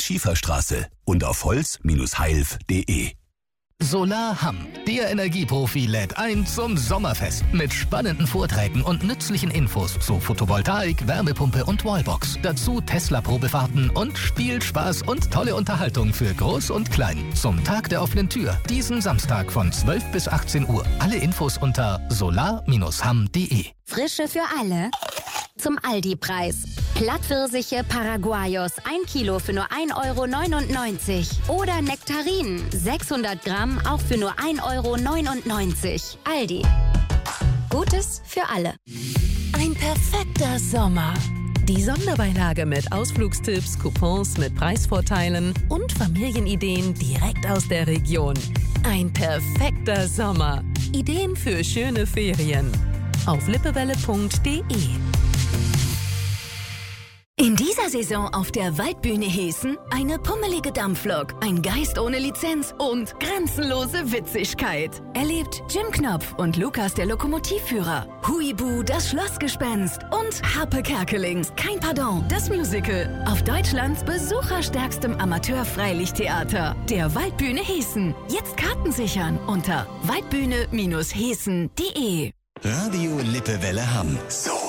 Schieferstraße und auf holz-heilf.de. Solar Hamm, der Energieprofi, lädt ein zum Sommerfest mit spannenden Vorträgen und nützlichen Infos zu Photovoltaik, Wärmepumpe und Wallbox. Dazu Tesla-Probefahrten und Spielspaß und tolle Unterhaltung für Groß und Klein. Zum Tag der offenen Tür, diesen Samstag von 12 bis 18 Uhr. Alle Infos unter solar-hamm.de. Frische für alle zum Aldi-Preis. Plattpfirsiche Paraguayos 1 Kilo für nur 1,99 € oder Nektarinen 600 Gramm auch für nur 1,99 €. Aldi. Gutes für alle. Ein perfekter Sommer. Die Sonderbeilage mit Ausflugstipps, Coupons mit Preisvorteilen und Familienideen direkt aus der Region. Ein perfekter Sommer. Ideen für schöne Ferien. Auf lippewelle.de. In dieser Saison auf der Waldbühne Hessen eine pummelige Dampflok, ein Geist ohne Lizenz und grenzenlose Witzigkeit. Erlebt Jim Knopf und Lukas der Lokomotivführer, Huibu das Schlossgespenst und Harpe Kerkeling, kein Pardon, das Musical auf Deutschlands besucherstärkstem Amateur-Freilichttheater, der Waldbühne Hessen. Jetzt Karten sichern unter waldbühne-hessen.de. Radio Lippewelle Hamm. So